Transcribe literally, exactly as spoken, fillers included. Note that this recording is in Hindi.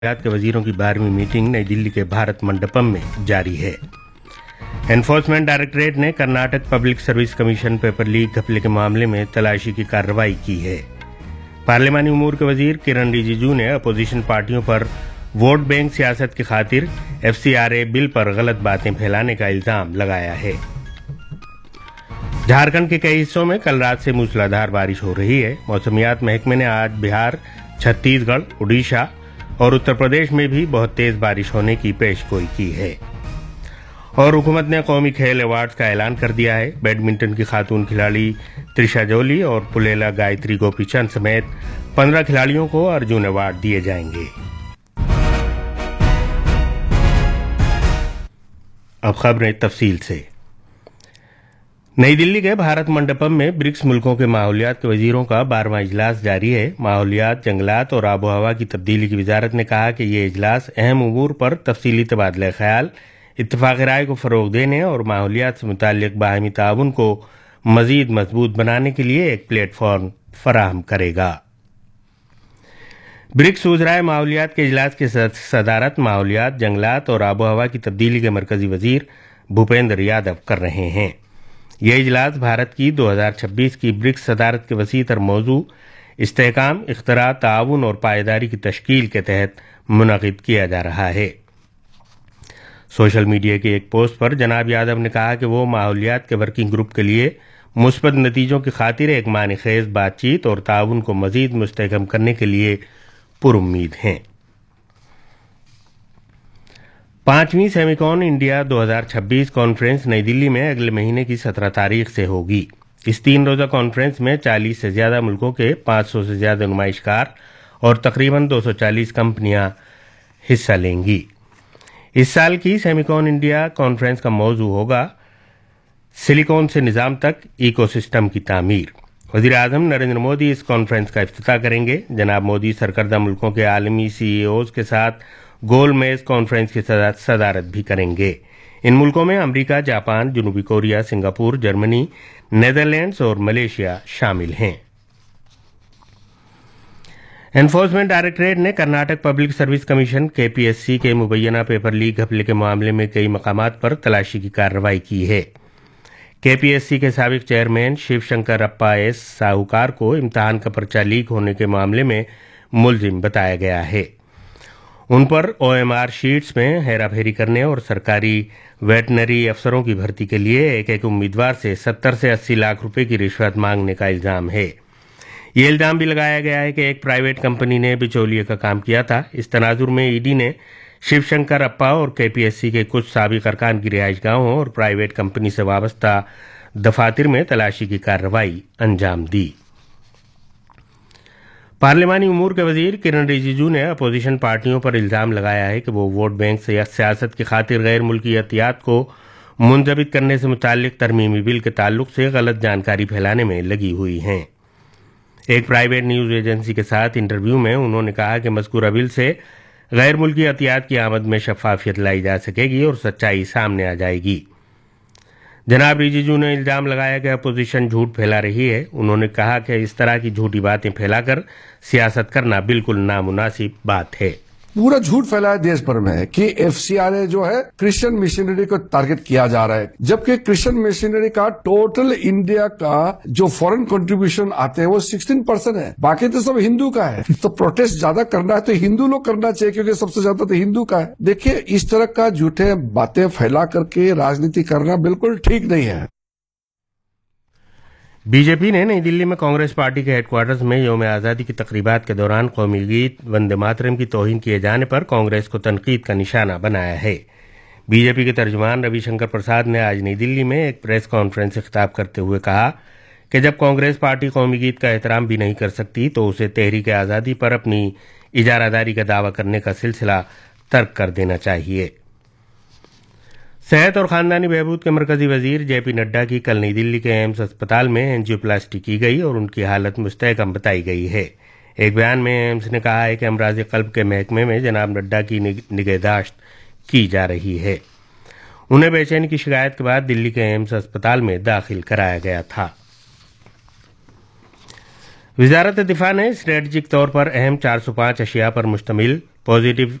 के वजीरों की बारहवीं मीटिंग नई दिल्ली के भारत मंडपम में जारी है। एनफोर्समेंट डायरेक्टरेट ने Karnataka public service commission paper leak घपले के मामले में तलाशी की कार्रवाई की है। पार्लिमानी उमूर के वजीर किरण रिजिजू ने अपोजिशन पार्टियों पर वोट बैंक सियासत की खातिर एफसीआरए बिल पर गलत बातें फैलाने का इल्जाम लगाया है। झारखंड के कई हिस्सों में कल रात से मूसलाधार बारिश हो रही है। मौसमियात महकमे ने आज बिहार, छत्तीसगढ़, उड़ीसा और उत्तर प्रदेश में भी बहुत तेज बारिश होने की पेशगोई की है। और हुकूमत ने कौमी खेल अवार्ड्स का ऐलान कर दिया है। बैडमिंटन की खातून खिलाड़ी त्रिशा जोली और पुलेला गायत्री गोपीचंद समेत पंद्रह खिलाड़ियों को अर्जुन अवार्ड दिए जाएंगे। अब खबरें तफसील से। नई दिल्ली के भारत मंडपम में ब्रिक्स मुल्कों के माहौलियात के वजीरों का बारहवां इजलास जारी है। माहौलियात, जंगलात और आबो हवा की तब्दीली की वजारत ने कहा कि ये इजलास अहम उमूर पर तफसीली तबादला ख्याल, इत्तफाक राय को फरोग देने और माहौलियात से मुताल्लिक बाहमी ताउन को मजीद मजबूत बनाने के लिए एक प्लेटफॉर्म फराहम करेगा। ब्रिक्स वज़राए माहौलियात के इजलास की सदारत माहौलियात, जंगलात और आबो हवा की तब्दीली के मरकजी वजीर भूपेंद्र यादव कर रहे हैं। यह इजलास भारत की दो हज़ार छब्बीस की ब्रिक्स सदारत के वसी तर मौजू इस्तेहकाम, इख्तरा, ताउन और पायदारी की तश्कील के तहत मुनक़िद किया जा रहा है। सोशल मीडिया की एक पोस्ट पर जनाब यादव ने कहा कि वो माहौलियात के वर्किंग ग्रुप के लिए मुस्बत नतीजों की खातिर एक मानी-खेज बातचीत और ताउन को मजीद मुस्तहकम करने के लिए पुरुम्मीद हैं। पांचवीं सेमिकॉन इंडिया दो हज़ार छब्बीस कॉन्फ्रेंस नई दिल्ली में अगले महीने की सत्रह तारीख से होगी। इस तीन रोजा कॉन्फ्रेंस में चालीस से ज्यादा मुल्कों के पाँच सौ से ज्यादा नुमाइशकार और तकरीबन दो सौ चालीस कंपनियां हिस्सा लेंगी। इस साल की सेमिकॉन इंडिया कॉन्फ्रेंस का मौजू होगा सिलिकॉन से निजाम तक इकोसिस्टम की तामीर। वज़ीर आज़म नरेंद्र मोदी इस कॉन्फ्रेंस का इफ्तिताह करेंगे। जनाब मोदी सरकर्दा मुल्कों के आलमी सीईओज के साथ गोल मेज कॉन्फ्रेंस की सदारत भी करेंगे। इन मुल्कों में अमेरिका, जापान, जनूबी कोरिया, सिंगापुर, जर्मनी, नेदरलैंड्स और मलेशिया शामिल हैं। एनफोर्समेंट डायरेक्टरेट ने Karnataka public service commission KPSC के मुबैना पेपर लीक घपले के मामले में कई मकामात पर तलाशी की कार्रवाई की है। केपीएससी के साबिक चेयरमैन शिवशंकर अप्पा एस साहूकार को इम्तहान का पर्चा लीक होने के मामले में मुलजिम बताया गया है। उन पर ओएमआर शीट्स में हेराफेरी करने और सरकारी वेटनरी अफसरों की भर्ती के लिए एक एक उम्मीदवार से सत्तर से अस्सी लाख रुपए की रिश्वत मांगने का इल्जाम है। ये इल्जाम भी लगाया गया है कि एक प्राइवेट कंपनी ने बिचौलिए का काम किया था। इस तनाजुर में ईडी ने शिवशंकर अप्पा और केपीएससी के कुछ साबिक अरकान की रिहाइशगाहों और प्राइवेट कंपनी से वाबस्ता दफातर में तलाशी की कार्रवाई अंजाम दी। पार्लिमानी उमूर के वजीर किरण रिजिजू ने अपोजिशन पार्टियों पर इल्जाम लगाया है कि वो वोट बैंक से सियासत की खातिर गैर मुल्की एहतियात को मुंजबित करने से मुताल्लिक तरमीमी बिल के ताल्लुक से गलत जानकारी फैलाने में लगी हुई हैं। एक प्राइवेट न्यूज एजेंसी के साथ इंटरव्यू में उन्होंने कहा कि मज़कूरा बिल से गैर मुल्की एहतियात की आमद में शफाफियत लाई जा सकेगी और सच्चाई सामने आ जाएगी। जनाब रिजिजू ने इल्जाम लगाया कि अपोजिशन झूठ फैला रही है। उन्होंने कहा कि इस तरह की झूठी बातें फैलाकर सियासत करना बिल्कुल नामुनासिब बात है। पूरा झूठ फैलाया देश भर में कि एफसीआरए जो है क्रिश्चियन मिशनरी को टारगेट किया जा रहा है, जबकि क्रिश्चियन मिशनरी का टोटल इंडिया का जो फॉरेन कंट्रीब्यूशन आते हैं वो सोलह परसेंट है, बाकी तो सब हिंदू का है। तो प्रोटेस्ट ज्यादा करना है तो हिंदू लोग करना चाहिए, क्योंकि सबसे ज्यादा तो हिंदू का है। देखिए, इस तरह का झूठे बातें फैला करके राजनीति करना बिल्कुल ठीक नहीं है। बीजेपी ने नई दिल्ली में कांग्रेस पार्टी के हेडक्वार्टर्स में यौम आज़ादी की तकरीबात के दौरान कौमी गीत वंदे मातरम की तौहीन किए जाने पर कांग्रेस को तनकीद का निशाना बनाया है। बीजेपी के तर्जुमान रविशंकर प्रसाद ने आज नई दिल्ली में एक प्रेस कॉन्फ्रेंस से खिताब करते हुए कहा कि जब कांग्रेस पार्टी कौमी गीत का एहतराम भी नहीं कर सकती तो उसे तहरीक आज़ादी पर अपनी इजारादारी का दावा करने का सिलसिला तर्क कर देना चाहिए। सेहत और खानदानी बहबूद के मरकजी वजीर जेपी नड्डा की कल नई दिल्ली के एम्स अस्पताल में एंजियोप्लास्टी की गई और उनकी हालत मुस्तहकम बताई गई है। एक बयान में एम्स ने कहा है कि अमराज कल्ब के महकमे में जनाब नड्डा की निगहदाश्त की जा रही है। उन्हें बेचैनी की शिकायत के बाद दिल्ली के एम्स अस्पताल में दाखिल कराया गया था। वज़ारत दिफा ने स्ट्रेटजिक तौर पर अहम चार सौ पाँच अशिया पर मुश्तमिल पॉजिटिव